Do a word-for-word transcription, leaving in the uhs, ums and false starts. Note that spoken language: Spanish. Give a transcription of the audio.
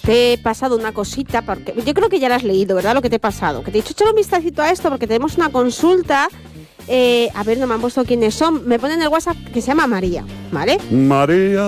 te he pasado una cosita, porque yo creo que ya la has leído, ¿verdad? Lo que te he pasado. Que te he dicho, échale un vistacito a esto porque tenemos una consulta. Eh, a ver, no me han puesto quiénes son. Me ponen en el WhatsApp que se llama María, ¿vale? María.